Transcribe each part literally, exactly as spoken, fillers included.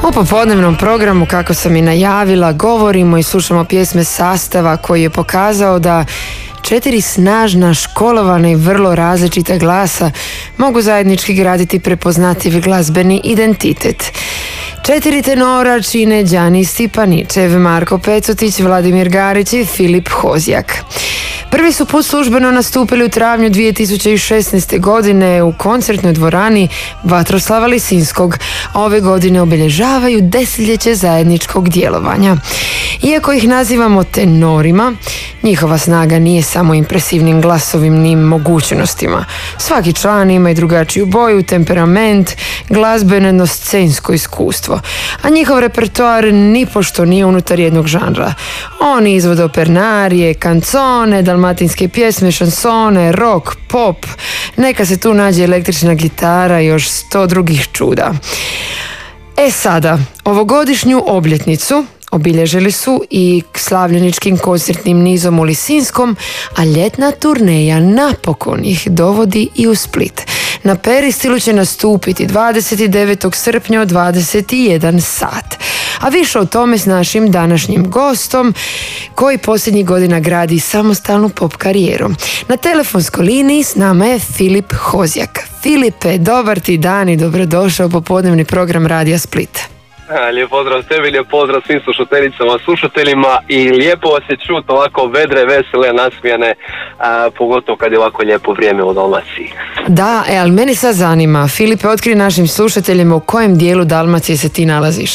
U popodnevnom programu, kako sam i najavila, govorimo i slušamo pjesme sastava koji je pokazao da četiri snažna, školovana i vrlo različita glasa mogu zajednički graditi prepoznatljiv glazbeni identitet. Četiri tenora čine Đani Stipaničev, Marko Pecotić, Vladimir Garić i Filip Hozjak. Prvi su put službeno nastupili u travnju dvije tisuće šesnaeste. godine u koncertnoj dvorani Vatroslava Lisinskog, a ove godine obilježavaju desetljeće zajedničkog djelovanja. Iako ih nazivamo tenorima, njihova snaga nije samo impresivnim glasovnim mogućnostima. Svaki član ima i drugačiju boju, temperament, glazbeno scensko iskustvo, a njihov repertoar nipošto nije unutar jednog žanra. Oni izvode opernarije, kancone, dalmatinske pjesme, šansone, rock, pop, neka se tu nađe električna gitara i još sto drugih čuda. E sada, ovogodišnju obljetnicu obilježili su i slavljeničkim koncertnim nizom u Lisinskom, a ljetna turneja napokon ih dovodi i u Split. Na Peristilu će nastupiti dvadeset devetog srpnja od dvadeset jedan sat. A više o tome s našim današnjim gostom, koji posljednjih godina gradi samostalnu pop karijeru. Na telefonskoj liniji s nama je Filip Hozjak. Filipe, dobar ti dan i dobrodošao u popodnevni program Radija Split. Lijep pozdrav tebi, lijep pozdrav svim slušateljicama, slušateljima i lijepo vas je čuti ovako vedre, vesele, nasmijane, a, pogotovo kad je ovako lijepo vrijeme u Dalmaciji. Da, e, ali meni sad zanima, Filipe, otkri našim slušateljima u kojem dijelu Dalmacije se ti nalaziš?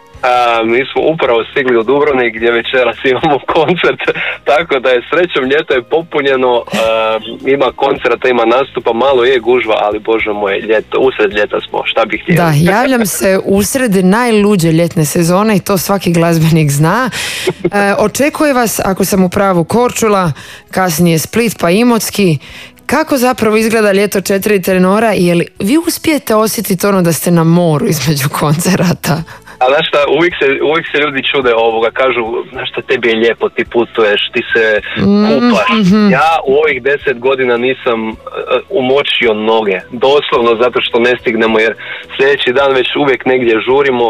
A, mi smo upravo stigli u Dubrovnik gdje večeras imamo koncert, tako da je srećom ljeto je popunjeno, a, ima koncerta, ima nastupa, malo je gužva, ali bože moj, ljeto, usred ljeta smo, šta bih htjeli. Da, javljam se usred najluđe ljetne sezone i to svaki glazbenik zna. E, očekuje vas, ako sam u pravu, Korčula, kasnije Split pa Imotski. Kako zapravo izgleda ljeto četiri tenora i je li vi uspijete osjetiti ono da ste na moru između koncerata? A znaš šta, uvijek se, uvijek se ljudi čude ovoga, kažu, znaš šta, tebi je lijepo, ti putuješ, ti se kupaš. Mm-hmm. Ja u ovih deset godina nisam uh, umočio noge, doslovno zato što ne stignemo, jer sljedeći dan već uvijek negdje žurimo, uh,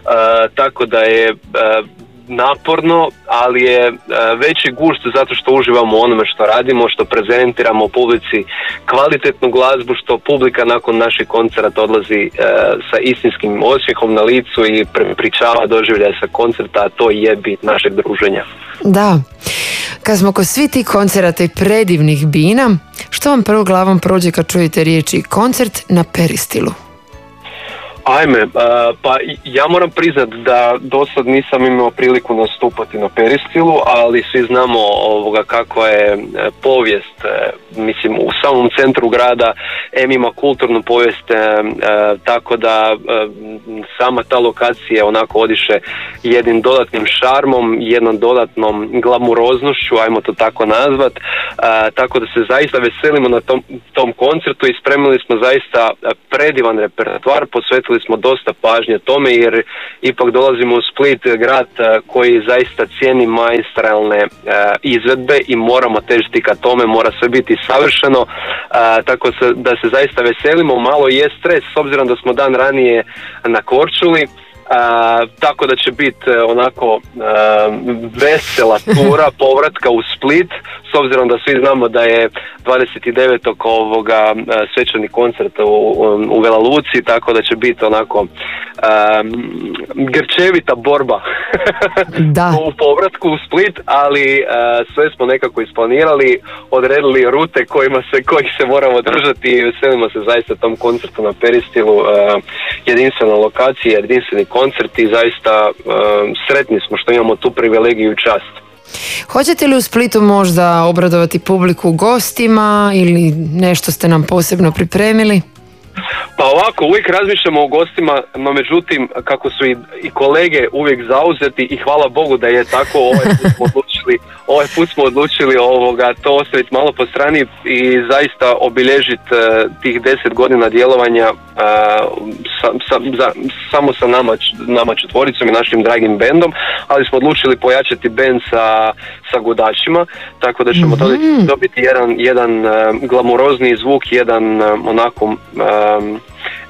tako da je uh, naporno, ali je uh, veći gušt zato što uživamo u onome što radimo, što prezentiramo publici kvalitetnu glazbu, što publika nakon naših koncerata odlazi uh, sa istinskim osmijehom na licu i prepričava doživljaje sa koncerta, a to je bit našeg druženja. Da, kad smo kod svi ti koncerata i predivnih bina, što vam prvo glavom prođe kad čujete riječi koncert na Peristilu? Ajme, uh, pa ja moram priznat da do sad nisam imao priliku nastupati na Peristilu, ali svi znamo ovoga kako je povijest, mislim u samom centru grada, em ima kulturnu povijest, uh, tako da uh, sama ta lokacija onako odiše jednim dodatnim šarmom, jednom dodatnom glamuroznošću, ajmo to tako nazvat, uh, tako da se zaista veselimo na tom, tom koncertu i spremili smo zaista predivan repertoar, posvetili smo dosta pažnje tome jer ipak dolazimo u Split, grad koji zaista cijeni maestralne uh, izvedbe i moramo težiti ka tome, mora sve biti savršeno, uh, tako se, da se zaista veselimo. Malo je stres s obzirom da smo dan ranije na Korčuli, Uh, tako da će biti uh, onako uh, vesela tura povratka u Split, s obzirom da svi znamo da je dvadeset devetog ovoga uh, svečani koncert u, u, u Vela Luci, tako da će biti onako uh, grčevita borba da. u povratku u Split, ali uh, sve smo nekako isplanirali, odredili rute kojima se, kojih se moramo držati i veselimo se zaista tom koncertu na Peristilu, uh, jedinstvena lokacija, jedinstveni koncert i zaista uh, sretni smo što imamo tu privilegiju i čast. Hoćete li u Splitu možda obradovati publiku gostima ili nešto ste nam posebno pripremili? Pa ovako, uvijek razmišljamo o gostima, no međutim, kako su i, i kolege uvijek zauzeti i hvala Bogu da je tako, ovaj put smo odlučili, ovaj put smo odlučili ovoga, to ostaviti malo po strani i zaista obilježiti uh, tih deset godina djelovanja uh, sa, sa, za, samo sa nama, nama četvoricom i našim dragim bendom, ali smo odlučili pojačati bend sa, sa gudačima, tako da ćemo mm-hmm. dobiti jedan, jedan uh, glamurozni zvuk, jedan uh, onako um,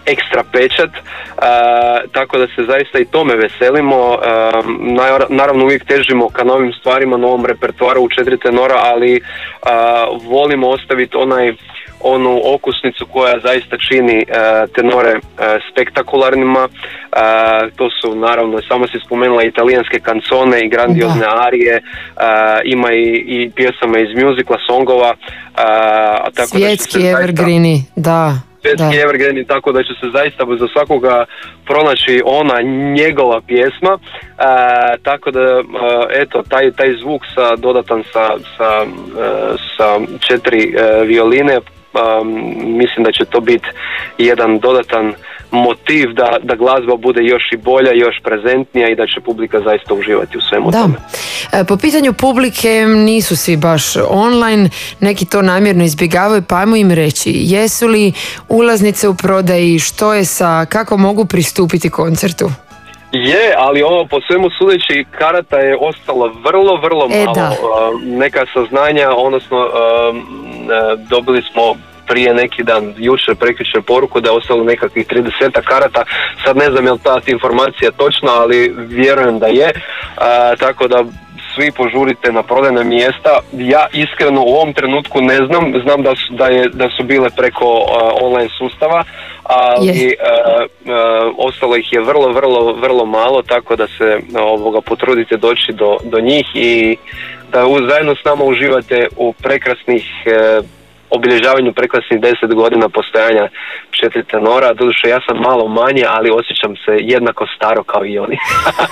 ekstra pečat, uh, tako da se zaista i tome veselimo. Uh, naravno uvijek težimo ka novim stvarima, novom repertoaru u četiri tenora, ali uh, volimo ostaviti onaj onu okusnicu koja zaista čini uh, tenore uh, spektakularnima. Uh, to su naravno, samo si spomenula, italijanske kancone i grandiozne da. arije, uh, ima i, i pjesama iz muzikla, songova. Uh, tako svjetski da evergreeni, da. Svjetski evergreeni, tako da će se zaista za svakoga pronaći ona njegova pjesma, uh, tako da uh, eto, taj, taj zvuk sa, dodatan sa, sa, uh, sa četiri uh, violine, Um, mislim da će to biti jedan dodatan motiv da, da glazba bude još i bolja, još prezentnija i da će publika zaista uživati u svemu da. tome. E, po pitanju publike nisu svi baš online, neki to namjerno izbjegavaju, pa ajmo im reći, jesu li ulaznice u prodaji, što je sa, kako mogu pristupiti koncertu? Je, ali ovo po svemu sudeći karata je ostalo vrlo, vrlo e, malo. Da. Neka saznanja, odnosno dobili smo prije neki dan, jučer, prekjučer poruku da je ostalo nekakvih trideset karata. Sad ne znam je li ta informacija točna, ali vjerujem da je. A, tako da svi požurite na prodajna mjesta. Ja iskreno u ovom trenutku ne znam, znam da su, da je, da su bile preko uh, online sustava, ali yes. uh, uh, ostalo ih je vrlo, vrlo, vrlo malo, tako da se uh, ovoga potrudite doći do, do njih i da uz, zajedno s nama uživate u prekrasnih uh, obilježavanju prekrasnih deset godina postojanja četiri tenora. Doduše ja sam malo manje, ali osjećam se jednako staro kao i oni.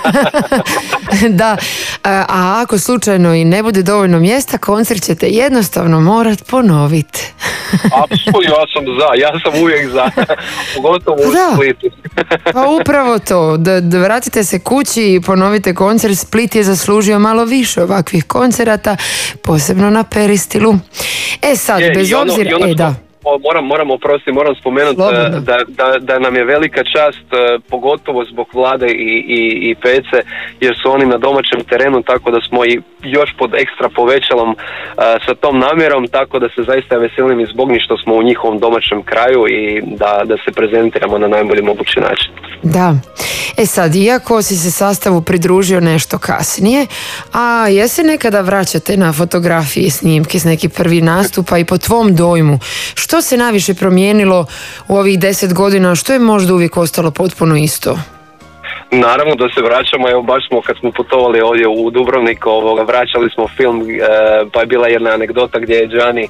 Da, a ako slučajno i ne bude dovoljno mjesta, koncert ćete jednostavno morat ponoviti. Apsolutno, ja sam za, ja sam uvijek za, pogotovo u Splitu. Pa upravo to, da, da vratite se kući i ponovite koncert. Split je zaslužio malo više ovakvih koncerata, posebno na Peristilu. E sad, je, bez ono, obzira, ono, e da. Moram, moram oprosti, moram spomenuti da, da, da nam je velika čast, pogotovo zbog Vlade i, i, i Pece, jer su oni na domaćem terenu, tako da smo i još pod ekstra povećalom uh, sa tom namjerom, tako da se zaista veselim i zbog njih što smo u njihovom domaćem kraju i da, da se prezentiramo na najbolji mogući način. Da. E sad, iako si se sastavu pridružio nešto kasnije, a jesi nekada vraćate na fotografije i snimke s nekih prvi nastupa i po tvom dojmu, što se najviše promijenilo u ovih deset godina, što je možda uvijek ostalo potpuno isto? Naravno da se vraćamo, evo baš smo kad smo putovali ovdje u Dubrovnik, ovoga, vraćali smo film, e, pa je bila jedna anegdota gdje je Gianni e,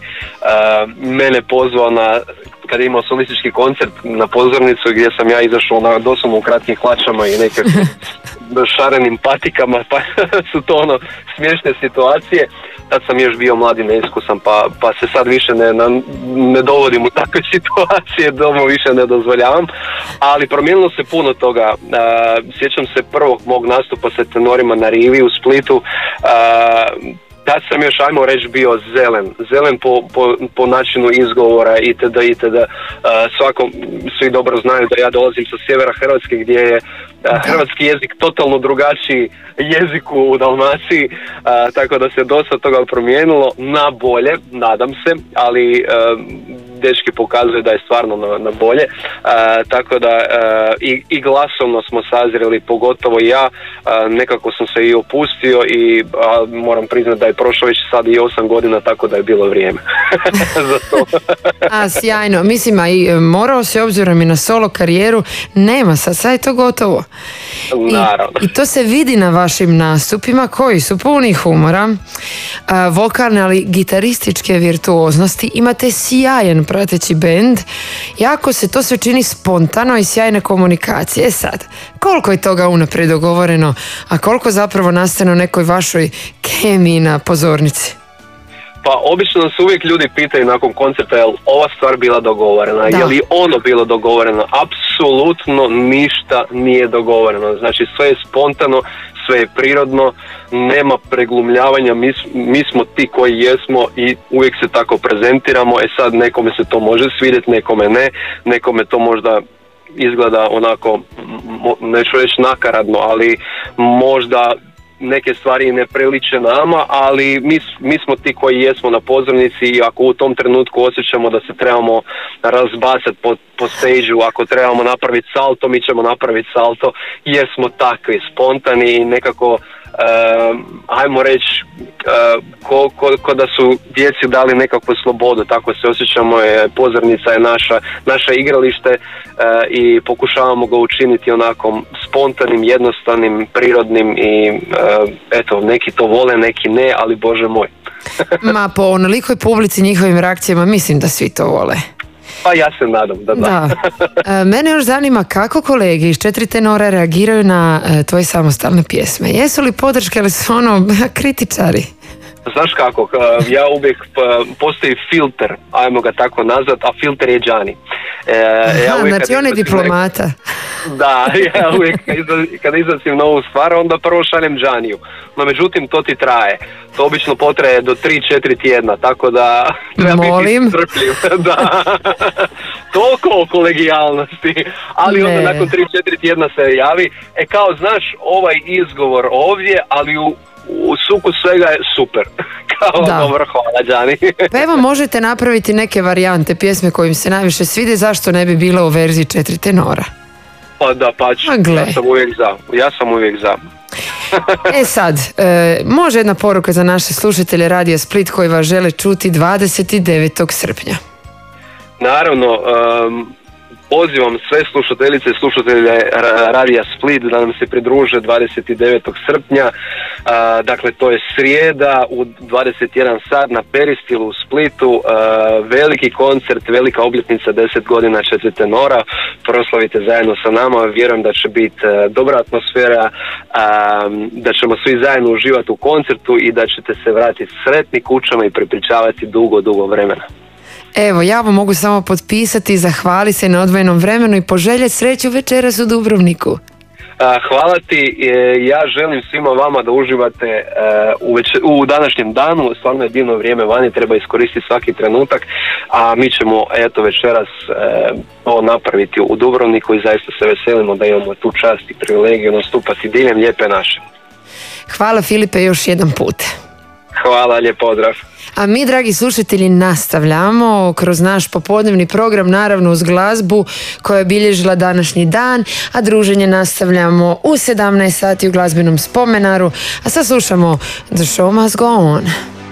mene pozvao na, kad je imao solistički koncert, na pozornicu gdje sam ja izašao na, doslovno u kratkim hlačama i nekakvim šarenim patikama, pa su to ono smiješne situacije. Tad sam još bio mladi, neiskusan, pa, pa se sad više ne, ne, ne dovodim u takve situacije, doma više ne dozvoljavam, ali promijenilo se puno toga. Uh, sjećam se prvog mog nastupa sa tenorima na Rivi u Splitu. Uh, Tad sam još, ajmo reći, bio zelen. Zelen po, po, po načinu izgovora itd. itd. Uh, svakom, svi dobro znaju da ja dolazim sa sjevera Hrvatske gdje je uh, hrvatski jezik totalno drugačiji jeziku u Dalmaciji, uh, tako da se dosta toga promijenilo na bolje, nadam se, ali uh, dečki pokazuje da je stvarno na, na bolje, uh, tako da uh, i, i glasovno smo sazreli, pogotovo ja, uh, nekako sam se i opustio i uh, moram priznati da je prošlo već sad i osam godina, tako da je bilo vrijeme za to. A, sjajno, mislim, a i morao se obzirom i na solo karijeru, nema sad, sad je to gotovo. Naravno. I, i to se vidi na vašim nastupima koji su puni humora, uh, vokalne, ali gitarističke virtuoznosti, imate sjajan prateći bend, jako se to sve čini spontano i sjajne komunikacije. Sad, koliko je toga unaprijed dogovoreno, a koliko zapravo nastane u nekoj vašoj kemiji na pozornici? Pa obično nas uvijek ljudi pitaju nakon koncerta je li ova stvar bila dogovorena, da. Je li ono bilo dogovoreno. Apsolutno ništa nije dogovoreno, znači sve je spontano, sve je prirodno, nema preglumljavanja, mi, mi smo ti koji jesmo i uvijek se tako prezentiramo. E sad nekome se to može svidjeti, nekome ne, nekome to možda izgleda onako, neću reći nakaradno, ali možda neke stvari ne priliče nama, ali mi, mi smo ti koji jesmo na pozornici i ako u tom trenutku osjećamo da se trebamo razbacati po, po stage-u, ako trebamo napraviti salto, mi ćemo napraviti salto jer smo takvi, spontani i nekako Uh, ajmo reći uh, ko, ko, ko da su djeci dali nekakvu slobodu, tako se osjećamo, je, pozornica je naša, naše igralište uh, i pokušavamo ga učiniti onako spontanim, jednostavnim, prirodnim i uh, eto, neki to vole, neki ne, ali Bože moj. Ma po onolikoj publici, njihovim reakcijama mislim da svi to vole. Pa ja se nadam da da. da. E, mene još zanima kako kolege iz Četiri tenora reagiraju na e, tvoje samostalne pjesme. Jesu li podrške ili su ono kritičari? Znaš kako, ja uvijek, postoji filter, ajmo ga tako nazvat, a filter je Đani. E, ja Aha, znači on je diplomata. Nek... Da, ja uvijek kada izlazim novu stvar, onda prvo šaljem Đaniju. No međutim, to ti traje. To obično potraje do tri četiri tjedna, tako da treba Molim. biti strpljiv. Da. Toliko o kolegijalnosti, ali ne. Onda nakon tri četiri tjedna se javi, e kao znaš ovaj izgovor ovdje, ali u u suku svega je super. Kao da. Dobro, hvala Đani. Pa evo možete napraviti neke varijante pjesme koje im se najviše svide, zašto ne bi bila u verziji Četiri tenora? Pa da, pa ću. Ja sam uvijek za. Ja sam uvijek za. E sad, e, može jedna poruka za naše slušatelje Radija Split koji vas žele čuti dvadeset devetog srpnja. Naravno, um, pozivam sve slušateljice i slušatelje Radija Split da nam se pridruže dvadeset devetog srpnja. A, dakle, to je srijeda u dvadeset jedan sat na Peristilu u Splitu. A, veliki koncert, velika obljetnica deset godina Četiri tenora. Proslavite zajedno sa nama. Vjerujem da će biti dobra atmosfera, a, da ćemo svi zajedno uživati u koncertu i da ćete se vratiti sretni kućama i prepričavati dugo, dugo vremena. Evo, ja vam mogu samo potpisati, zahvali se na odvojenom vremenu i poželjeti sreću večeras u Dubrovniku. Hvala ti, ja želim svima vama da uživate u, večer, u današnjem danu, stvarno je divno vrijeme vani, treba iskoristiti svaki trenutak, a mi ćemo eto večeras to napraviti u Dubrovniku i zaista se veselimo da imamo tu čast i privilegiju nastupati diljem Lijepe naše. Hvala Filipe još jedan put. Hvala, lijep pozdrav. A mi, dragi slušatelji, nastavljamo kroz naš popodnevni program, naravno uz glazbu koja je bilježila današnji dan, a druženje nastavljamo u sedamnaest sati u glazbenom spomenaru, a sad slušamo The Show Must Go On.